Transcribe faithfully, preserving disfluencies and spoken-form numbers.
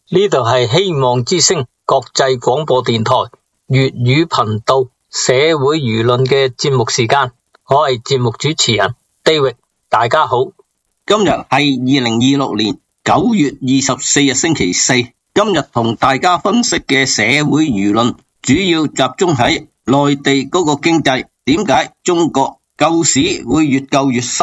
呢度係希望之聲國際廣播電台粵語頻道社會輿論嘅節目時間，我係節目主持人 David， 大家好。 今日係二零二六年九月二十四日星期四，今日同大家分析嘅社會輿論主要集中喺內地嗰個經濟，點解中國救市會越救越深？